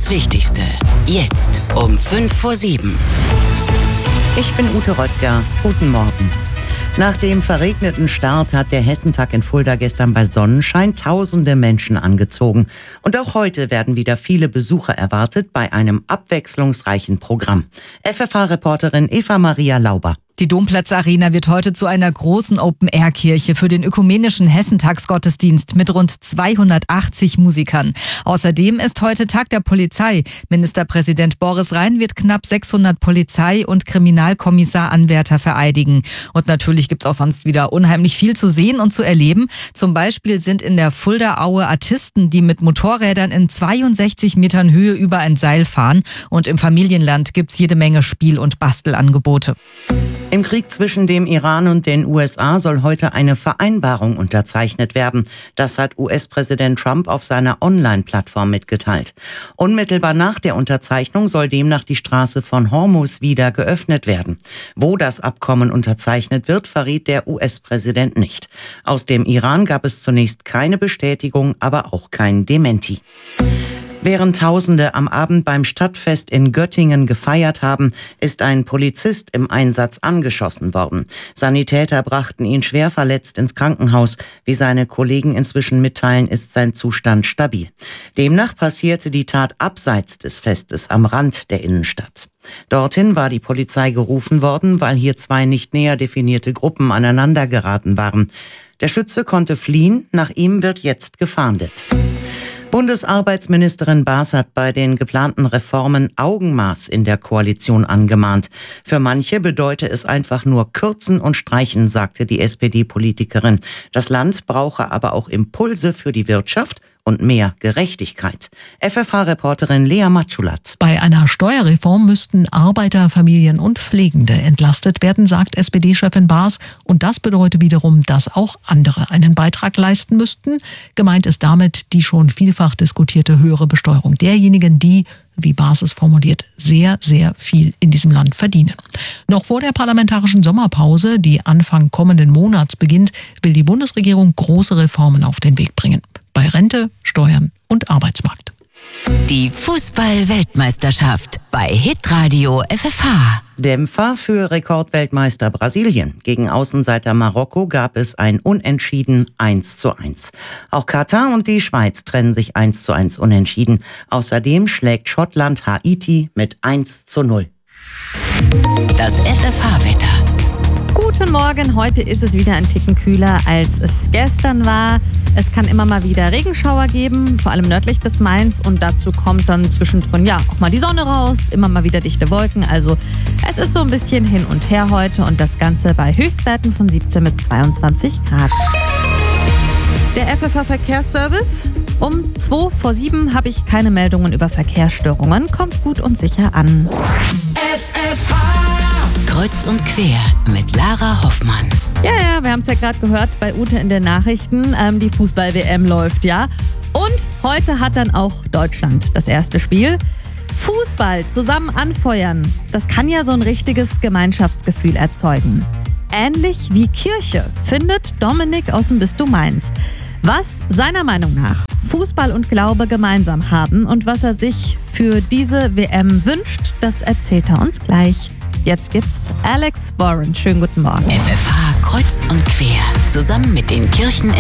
Das Wichtigste. Jetzt um 6:55. Ich bin Ute Röttger. Guten Morgen. Nach dem verregneten Start hat der Hessentag in Fulda gestern bei Sonnenschein tausende Menschen angezogen. Und auch heute werden wieder viele Besucher erwartet bei einem abwechslungsreichen Programm. FFH-Reporterin Eva-Maria Lauber. Die Domplatz-Arena wird heute zu einer großen Open-Air-Kirche für den ökumenischen Hessentagsgottesdienst mit rund 280 Musikern. Außerdem ist heute Tag der Polizei. Ministerpräsident Boris Rhein wird knapp 600 Polizei- und Kriminalkommissaranwärter vereidigen. Und natürlich gibt's auch sonst wieder unheimlich viel zu sehen und zu erleben. Zum Beispiel sind in der Fuldaaue Artisten, die mit Motorrädern in 62 Metern Höhe über ein Seil fahren. Und im Familienland gibt's jede Menge Spiel- und Bastelangebote. Im Krieg zwischen dem Iran und den USA soll heute eine Vereinbarung unterzeichnet werden. Das hat US-Präsident Trump auf seiner Online-Plattform mitgeteilt. Unmittelbar nach der Unterzeichnung soll demnach die Straße von Hormuz wieder geöffnet werden. Wo das Abkommen unterzeichnet wird, verriet der US-Präsident nicht. Aus dem Iran gab es zunächst keine Bestätigung, aber auch kein Dementi. Während Tausende am Abend beim Stadtfest in Göttingen gefeiert haben, ist ein Polizist im Einsatz angeschossen worden. Sanitäter brachten ihn schwer verletzt ins Krankenhaus. Wie seine Kollegen inzwischen mitteilen, ist sein Zustand stabil. Demnach passierte die Tat abseits des Festes am Rand der Innenstadt. Dorthin war die Polizei gerufen worden, weil hier zwei nicht näher definierte Gruppen aneinander geraten waren. Der Schütze konnte fliehen, nach ihm wird jetzt gefahndet. Bundesarbeitsministerin Baas hat bei den geplanten Reformen Augenmaß in der Koalition angemahnt. Für manche bedeute es einfach nur Kürzen und Streichen, sagte die SPD-Politikerin. Das Land brauche aber auch Impulse für die Wirtschaft und mehr Gerechtigkeit. FFH-Reporterin Lea Matschulat. Bei einer Steuerreform müssten Arbeiter, Familien und Pflegende entlastet werden, sagt SPD-Chefin Baas. Und das bedeutet wiederum, dass auch andere einen Beitrag leisten müssten. Gemeint ist damit die schon vielfach diskutierte höhere Besteuerung derjenigen, die, wie Baas es formuliert, sehr, sehr viel in diesem Land verdienen. Noch vor der parlamentarischen Sommerpause, die Anfang kommenden Monats beginnt, will die Bundesregierung große Reformen auf den Weg bringen. Bei Rente, Steuern und Arbeitsmarkt. Die Fußball-Weltmeisterschaft bei Hitradio FFH. Dämpfer für Rekordweltmeister Brasilien. Gegen Außenseiter Marokko gab es ein Unentschieden 1:1. Auch Katar und die Schweiz trennen sich 1:1 unentschieden. Außerdem schlägt Schottland Haiti mit 1:0. Das FFH-Wetter. Guten Morgen, heute ist es wieder ein Ticken kühler, als es gestern war. Es kann immer mal wieder Regenschauer geben, vor allem nördlich des Mains. Und dazu kommt dann zwischendrin auch mal die Sonne raus, immer mal wieder dichte Wolken. Also es ist so ein bisschen hin und her heute und das Ganze bei Höchstwerten von 17 bis 22 Grad. Der FFH-Verkehrsservice. Um 6:55 habe ich keine Meldungen über Verkehrsstörungen. Kommt gut und sicher an. Kreuz und quer mit Lara Hoffmann. Ja, wir haben es ja gerade gehört bei Ute in den Nachrichten. Die Fußball-WM läuft, ja. Und heute hat dann auch Deutschland das erste Spiel. Fußball zusammen anfeuern, das kann ja so ein richtiges Gemeinschaftsgefühl erzeugen. Ähnlich wie Kirche, findet Dominik aus dem Bistum Mainz. Was seiner Meinung nach Fußball und Glaube gemeinsam haben und was er sich für diese WM wünscht, das erzählt er uns gleich. Jetzt gibt's Alex Warren. Schönen guten Morgen. FFH Kreuz und quer. Zusammen mit den Kirchen